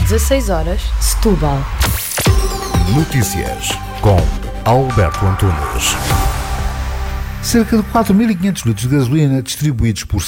16 horas, Setúbal. Notícias com Alberto Antunes. Cerca de 4.500 litros de gasolina distribuídos por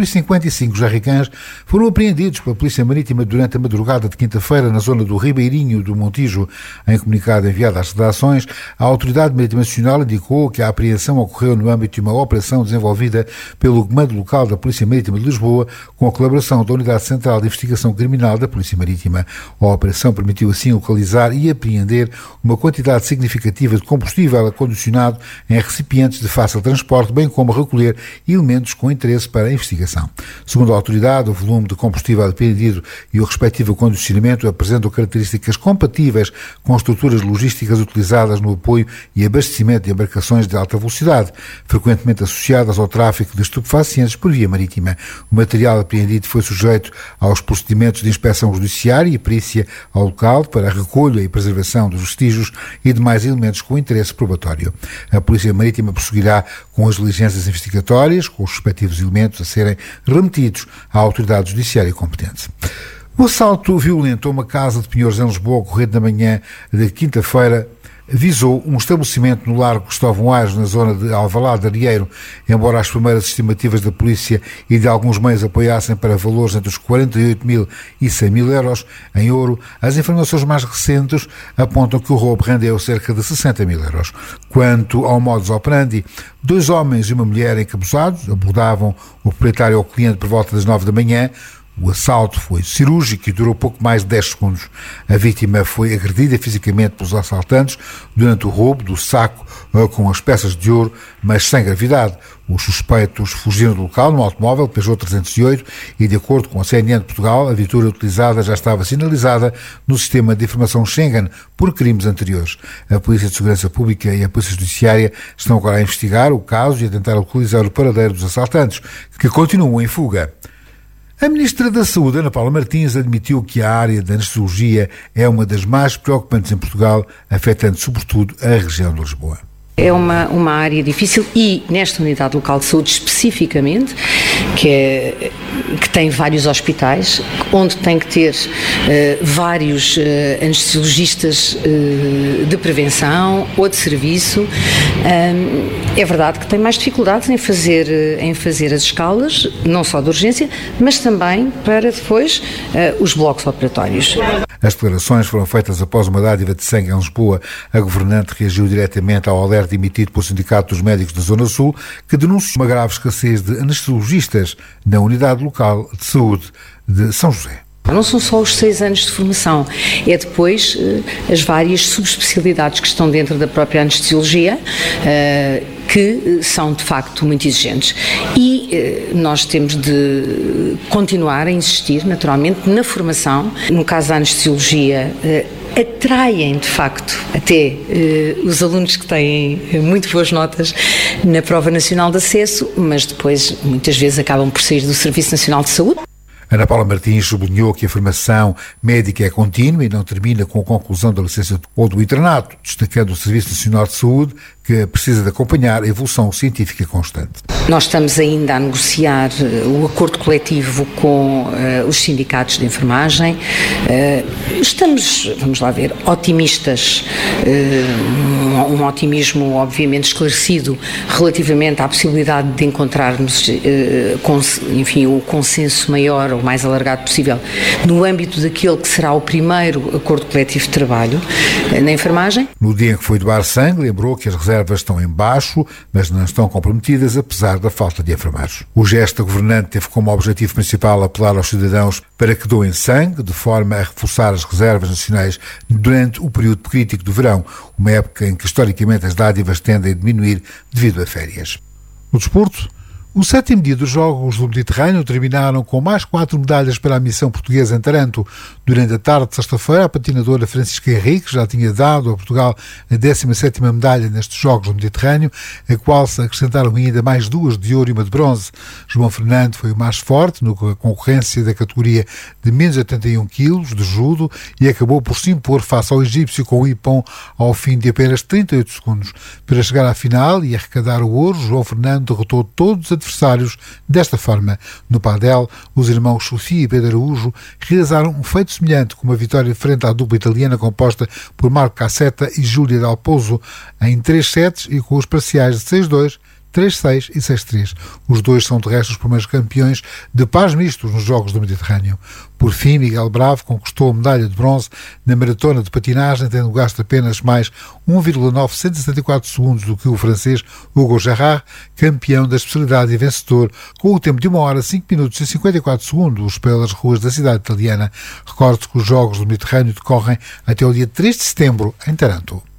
155 jerrycans foram apreendidos pela Polícia Marítima durante a madrugada de quinta-feira na zona do Ribeirinho do Montijo. Em comunicado enviado às redações, a Autoridade Marítima Nacional indicou que a apreensão ocorreu no âmbito de uma operação desenvolvida pelo Comando Local da Polícia Marítima de Lisboa com a colaboração da Unidade Central de Investigação Criminal da Polícia Marítima. A operação permitiu assim localizar e apreender uma quantidade significativa de combustível acondicionado em recipientes de fácil transporte, bem como recolher elementos com interesse para a investigação. Segundo a autoridade, o volume de combustível apreendido e o respectivo acondicionamento apresentam características compatíveis com as estruturas logísticas utilizadas no apoio e abastecimento de embarcações de alta velocidade, frequentemente associadas ao tráfico de estupefacientes por via marítima. O material apreendido foi sujeito aos procedimentos de inspeção judiciária e perícia ao local para a recolha e preservação dos vestígios e demais elementos com interesse probatório. A Polícia Marítima prosseguirá com as diligências investigatórias, com os respectivos elementos a serem remetidos à autoridade judiciária competente. O assalto violento a uma casa de Pinheiros em Lisboa, ocorrido na manhã de quinta-feira, visou um estabelecimento no Largo Cristóvão Aires, na zona de Alvalade de Arieiro. Embora as primeiras estimativas da polícia e de alguns meios apoiassem para valores entre os 48.000 e 100.000 euros em ouro, as informações mais recentes apontam que o roubo rendeu cerca de 60.000 euros. Quanto ao modus operandi, 2 homens e uma mulher encapuzados abordavam o proprietário ou cliente por volta das 9 da manhã. O assalto foi cirúrgico e durou pouco mais de 10 segundos. A vítima foi agredida fisicamente pelos assaltantes durante o roubo do saco com as peças de ouro, mas sem gravidade. Os suspeitos fugiram do local num automóvel Peugeot 308 e, de acordo com a CNN de Portugal, a viatura utilizada já estava sinalizada no sistema de informação Schengen por crimes anteriores. A Polícia de Segurança Pública e a Polícia Judiciária estão agora a investigar o caso e a tentar localizar o paradeiro dos assaltantes, que continuam em fuga. A Ministra da Saúde, Ana Paula Martins, admitiu que a área da anestesiologia é uma das mais preocupantes em Portugal, afetando sobretudo a região de Lisboa. É uma área difícil e, nesta unidade local de saúde especificamente, que tem vários hospitais, onde tem que ter vários anestesiologistas de prevenção ou de serviço, é verdade que tem mais dificuldades em fazer as escalas, não só de urgência, mas também para depois os blocos operatórios. As declarações foram feitas após uma dádiva de sangue em Lisboa. A governante reagiu diretamente ao alerta emitido pelo Sindicato dos Médicos da Zona Sul, que denunciou uma grave escassez de anestesiologistas na Unidade Local de Saúde de São José. Não são só os 6 anos de formação, é depois as várias subespecialidades que estão dentro da própria anestesiologia, que são de facto muito exigentes. E nós temos de continuar a insistir, naturalmente, na formação. No caso da anestesiologia, atraem de facto até os alunos que têm muito boas notas na Prova Nacional de Acesso, mas depois muitas vezes acabam por sair do Serviço Nacional de Saúde. Ana Paula Martins sublinhou que a formação médica é contínua e não termina com a conclusão da licença ou do internato, destacando o Serviço Nacional de Saúde, que precisa de acompanhar a evolução científica constante. Nós estamos ainda a negociar o acordo coletivo com os sindicatos de enfermagem. Estamos, vamos lá ver, otimistas, um otimismo obviamente esclarecido relativamente à possibilidade de encontrarmos, o consenso maior ou mais alargado possível no âmbito daquele que será o primeiro acordo coletivo de trabalho na enfermagem. No dia em que foi doar sangue, lembrou que as reservas estão em baixo, mas não estão comprometidas, apesar da falta de enfermeiros. O gesto da governante teve como objetivo principal apelar aos cidadãos para que doem sangue, de forma a reforçar as reservas nacionais durante o período crítico do verão, uma época em que historicamente as dádivas tendem a diminuir devido a férias. No desporto, o 7º dia dos Jogos do Mediterrâneo terminaram com mais 4 medalhas para a missão portuguesa em Taranto. Durante a tarde de sexta-feira, a patinadora Francisca Henrique já tinha dado a Portugal a 17ª medalha nestes Jogos do Mediterrâneo, a qual se acrescentaram ainda mais 2 de ouro e uma de bronze. João Fernando foi o mais forte na concorrência da categoria de menos 81 kg de judo e acabou por se impor face ao egípcio com o Ipon ao fim de apenas 38 segundos. Para chegar à final e arrecadar o ouro, João Fernando derrotou todos os adversários desta forma. No padel, os irmãos Sofia e Pedro Araújo realizaram um feito semelhante com uma vitória frente à dupla italiana composta por Marco Cassetta e Júlia Dal Pozzo em 3 sets e com os parciais de 6-2, 3-6 e 6-3. Os dois são de resto os primeiros campeões de pares mistos nos Jogos do Mediterrâneo. Por fim, Miguel Bravo conquistou a medalha de bronze na maratona de patinagem, tendo gasto apenas mais 1,974 segundos do que o francês Hugo Gerard, campeão da especialidade e vencedor, com o tempo de 1 hora, 5 minutos e 54 segundos pelas ruas da cidade italiana. Recorde que os Jogos do Mediterrâneo decorrem até o dia 3 de setembro em Taranto.